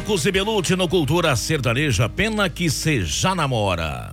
Marcos e Belucci no Cultura Sertaneja, pena que cê já namora.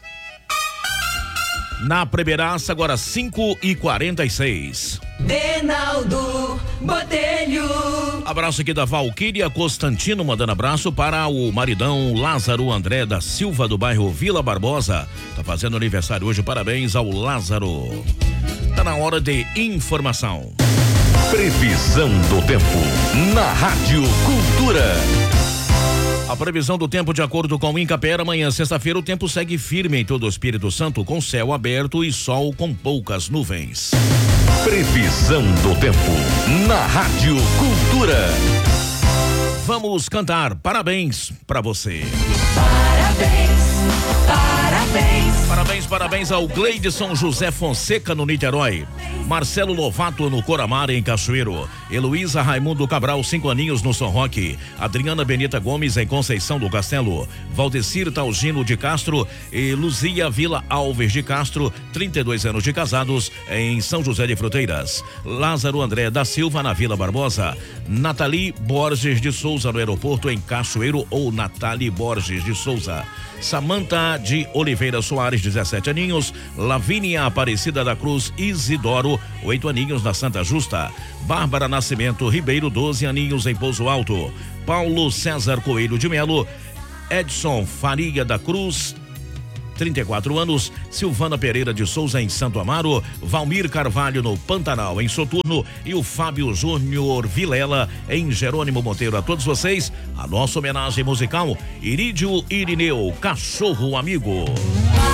Na Primeiraça, agora 5h46. Reinaldo Botelho. Abraço aqui da Valquíria Constantino, mandando abraço para o maridão Lázaro André da Silva, do bairro Vila Barbosa. Tá fazendo aniversário hoje, parabéns ao Lázaro. Tá na hora de informação. Previsão do tempo na Rádio Cultura. A previsão do tempo de acordo com o Incapera, amanhã, sexta-feira, o tempo segue firme em todo o Espírito Santo, com céu aberto e sol com poucas nuvens. Previsão do tempo na Rádio Cultura. Vamos cantar parabéns pra você. Parabéns, parabéns. Parabéns ao Gleidson José Fonseca no Niterói, Marcelo Lovato no Coramar em Cachoeiro, Heloísa Raimundo Cabral 5 aninhos no São Roque, Adriana Benita Gomes em Conceição do Castelo, Valdecir Talgino de Castro e Luzia Vila Alves de Castro, 32 anos de casados em São José de Fruteiras, Lázaro André da Silva na Vila Barbosa, Nathalie Borges de Souza no aeroporto em Cachoeiro ou Nathalie Borges de Souza, Samanta de Oliveira Soares, 17 aninhos, Lavínia Aparecida da Cruz Isidoro, 8 aninhos na Santa Justa, Bárbara Nascimento Ribeiro, 12 aninhos em Pouso Alto, Paulo César Coelho de Melo, Edson Faria da Cruz, 34 anos, Silvana Pereira de Souza em Santo Amaro, Valmir Carvalho no Pantanal em Soturno e o Fábio Júnior Vilela em Jerônimo Monteiro. A todos vocês, a nossa homenagem musical, Irídio Irineu, Cachorro Amigo.